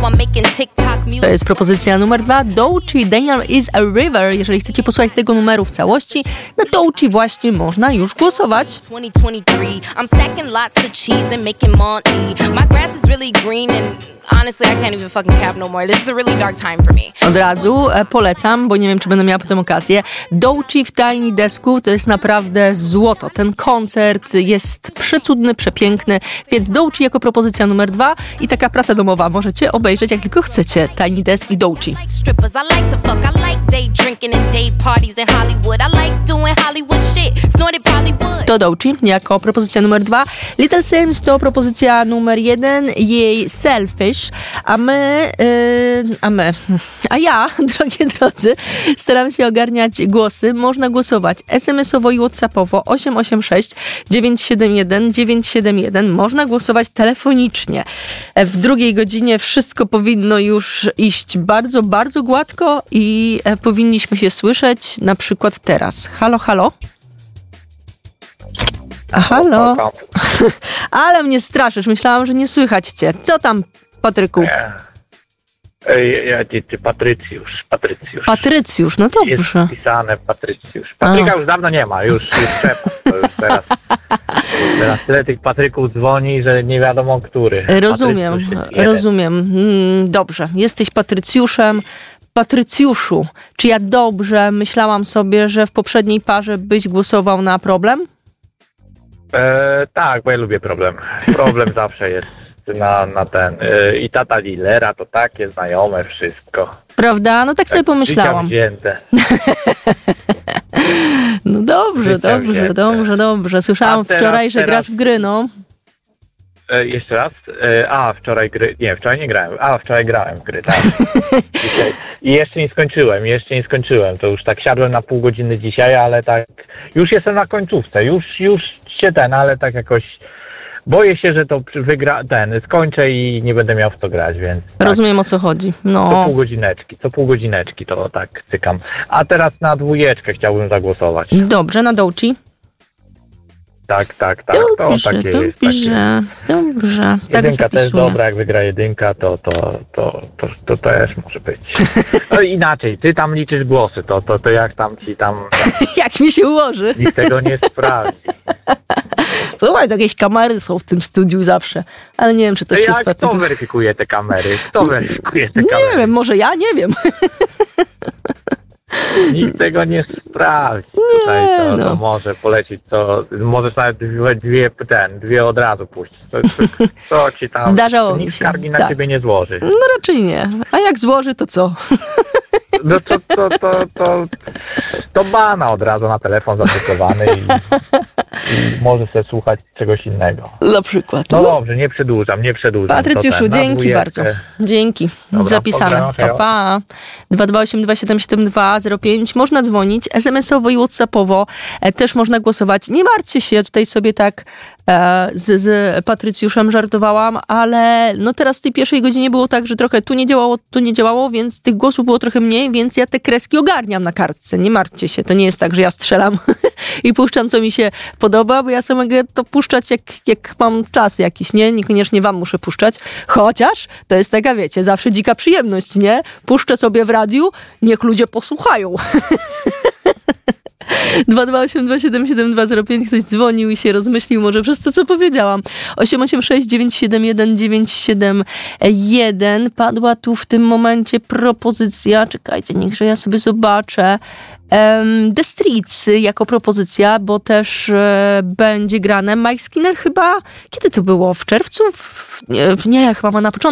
To jest propozycja numer 2. Doechii, Daniel is a River. Jeżeli chcecie posłuchać tego numeru w całości, na Doechii właśnie można już głosować. 2023, I'm stacking lots of cheese and making money. My grass is really green and honestly I can't even fucking cap no more. This is a really dark time for me. Od razu polecam, bo nie wiem, czy będę miała potem okazję. Doechii w Tiny Desku to jest naprawdę złoto. Ten koncert jest przecudny, przepiękny, więc Doechii jako propozycja numer 2 i taka praca domowa możecie obejrzeć jak tylko chcecie. Tiny Desk i Doechii. To Doechii jako propozycja numer 2. Little Sims to propozycja numer 1, jej Selfish, a ja, drogie drodzy, staram się ogarniać głosy. Można głosować SMS-owo i WhatsAppowo 886 971 971. Można głosować telefonicznie. W drugiej godzinie wszystko powinno już iść bardzo, bardzo gładko i powinniśmy się słyszeć na przykład teraz. Halo, halo? Halo? Ale mnie straszysz. Myślałam, że nie słychać cię. Co tam, Patryku? Patrycjusz. Patrycjusz, no dobrze. Jest pisane Patrycjusz. Patryka już dawno nie ma, już przepadł. To już teraz tyle tych Patryków dzwoni, że nie wiadomo który. Rozumiem. Dobrze, jesteś Patrycjuszem. Patrycjuszu, czy ja dobrze myślałam sobie, że w poprzedniej parze byś głosował na Problem? Tak, bo ja lubię Problem. Problem zawsze jest na ten. I tata Lillera to takie znajome wszystko. Prawda? No tak sobie pomyślałam. No dobrze. Słyszałam wczoraj, że grasz w gry, no. Jeszcze raz? Wczoraj nie grałem. Wczoraj grałem w gry, tak. I jeszcze nie skończyłem. To już tak siadłem na pół godziny dzisiaj, ale tak już jestem na końcówce. Już się ale tak jakoś boję się, że to skończę i nie będę miał w to grać, więc... Tak. Rozumiem, o co chodzi. No. Co pół godzineczki to tak cykam. A teraz na 2 chciałbym zagłosować. Dobrze, na Doechii. Tak. Dobrze. Tak jedynka też dobra, jak wygra jedynka, to też może być. No inaczej, ty tam liczysz głosy, to jak tam ci tam... Jak mi się ułoży. Nikt tego nie sprawdzi. Słuchaj, to jakieś kamery są w tym studiu zawsze, ale nie wiem, czy to się wpadł. Kto weryfikuje te kamery? Nie wiem, może ja? Nie wiem. Nikt tego nie sprawdzi. Tutaj to może polecić, możesz nawet dwie od razu puścić. Co ci tam... Zdarzało mi się. Nikt skargi na ciebie nie złoży. No raczej nie. A jak złoży, to co? No to bana od razu na telefon zablokowany i może sobie słuchać czegoś innego. Na przykład. No dobrze, nie przedłużam. Patrycjuszu, dzięki bardzo. Dzięki. Dobra, zapisane. Pa. 228-272-05. Można dzwonić SMS-owo i WhatsAppowo. Też można głosować. Nie martwcie się, tutaj sobie tak z Patrycjuszem żartowałam, ale no teraz w tej pierwszej godzinie było tak, że trochę tu nie działało, więc tych głosów było trochę mniej, więc ja te kreski ogarniam na kartce. Nie martwcie się, to nie jest tak, że ja strzelam i puszczam, co mi się podoba, bo ja sobie mogę to puszczać, jak mam czas jakiś, nie? Niekoniecznie wam muszę puszczać, chociaż to jest taka, wiecie, zawsze dzika przyjemność, nie? Puszczę sobie w radiu, niech ludzie posłuchają. 228-277-205. Ktoś dzwonił i się rozmyślił może przez to, co powiedziałam. 886-971-971. Padła tu w tym momencie propozycja. Czekajcie, niechże ja sobie zobaczę. The Streets jako propozycja, bo też będzie grane. Mike Skinner chyba... Kiedy to było? W czerwcu? Nie, chyba ma na początku.